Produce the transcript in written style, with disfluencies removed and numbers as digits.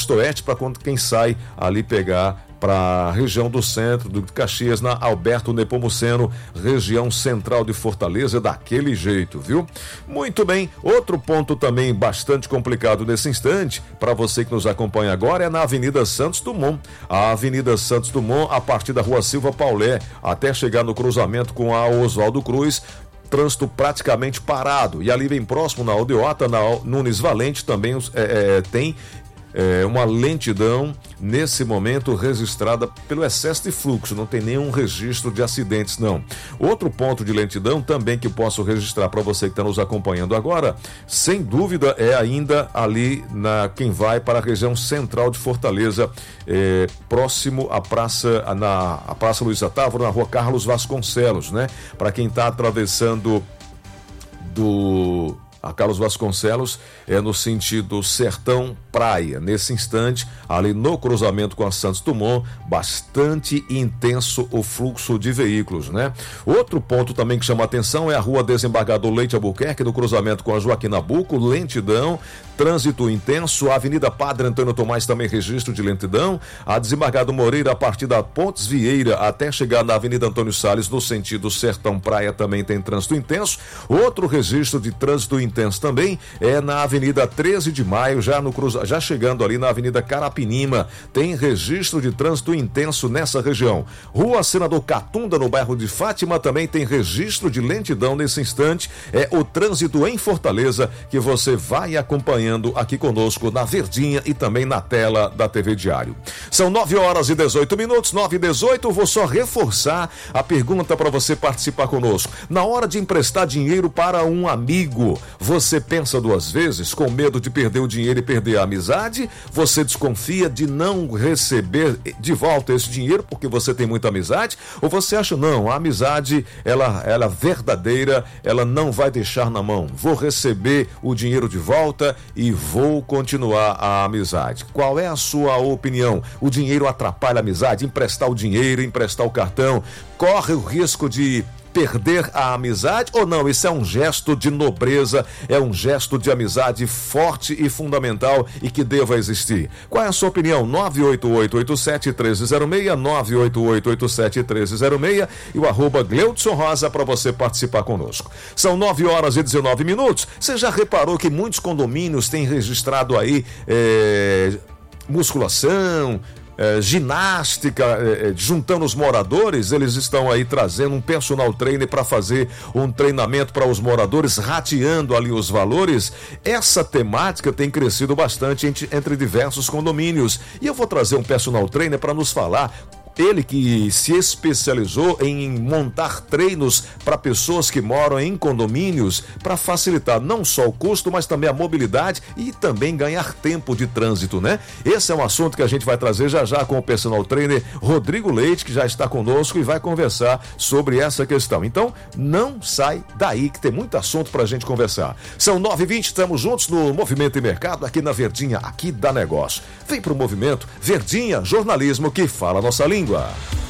Costa Oeste, para quem sai ali pegar para a região do centro do Caxias, na Alberto Nepomuceno, região central de Fortaleza, daquele jeito, viu? Muito bem, outro ponto também bastante complicado nesse instante, para você que nos acompanha agora, é na Avenida Santos Dumont. A Avenida Santos Dumont, a partir da Rua Silva Paulé, até chegar no cruzamento com a Oswaldo Cruz, trânsito praticamente parado. E ali bem próximo, na Aldeota, na Nunes Valente, também tem uma lentidão nesse momento registrada pelo excesso de fluxo, não tem nenhum registro de acidentes, não. Outro ponto de lentidão também que posso registrar para você que está nos acompanhando agora, sem dúvida, é ainda ali quem vai para a região central de Fortaleza, próximo à Praça Luiz Otávio, na Rua Carlos Vasconcelos, né? Para quem está atravessando a Carlos Vasconcelos, no sentido Sertão-Praia. Nesse instante, ali no cruzamento com a Santos Dumont, bastante intenso o fluxo de veículos, né? Outro ponto também que chama a atenção é a Rua Desembargador Leite Albuquerque, no cruzamento com a Joaquim Nabuco, lentidão, trânsito intenso. A Avenida Padre Antônio Tomás também registro de lentidão. A Desembargador Moreira, a partir da Pontes Vieira até chegar na Avenida Antônio Salles, no sentido Sertão-Praia, também tem trânsito intenso. Outro registro de trânsito intenso também é na Avenida 13 de Maio, já chegando ali na Avenida Carapinima, tem registro de trânsito intenso nessa região. Rua Senador Catunda, no bairro de Fátima, também tem registro de lentidão nesse instante. É o trânsito em Fortaleza que você vai acompanhando aqui conosco na Verdinha e também na tela da TV Diário. São 9h18, 9h18, vou só reforçar a pergunta para você participar conosco. Na hora de emprestar dinheiro para um amigo, você pensa duas vezes, com medo de perder o dinheiro e perder a amizade? Você desconfia de não receber de volta esse dinheiro porque você tem muita amizade? Ou você acha, não, a amizade, ela verdadeira, ela não vai deixar na mão. Vou receber o dinheiro de volta e vou continuar a amizade. Qual é a sua opinião? O dinheiro atrapalha a amizade? Emprestar o dinheiro, emprestar o cartão, corre o risco de perder a amizade ou não? Isso é um gesto de nobreza, é um gesto de amizade forte e fundamental e que deva existir. Qual é a sua opinião? 988871306, 988871306 e o @Gleudson Rosa para você participar conosco. São 9h19. Você já reparou que muitos condomínios têm registrado aí musculação, ginástica, juntando os moradores? Eles estão aí trazendo um personal trainer para fazer um treinamento para os moradores, rateando ali os valores. Essa temática tem crescido bastante entre diversos condomínios. E eu vou trazer um personal trainer para nos falar. Ele que se especializou em montar treinos para pessoas que moram em condomínios para facilitar não só o custo, mas também a mobilidade e também ganhar tempo de trânsito, né? Esse é um assunto que a gente vai trazer já com o personal trainer Rodrigo Leite, que já está conosco e vai conversar sobre essa questão. Então, não sai daí que tem muito assunto para a gente conversar. São 9h20, estamos juntos no Movimento e Mercado, aqui na Verdinha, aqui dá negócio. Vem pro Movimento Verdinha, jornalismo que fala a nossa língua.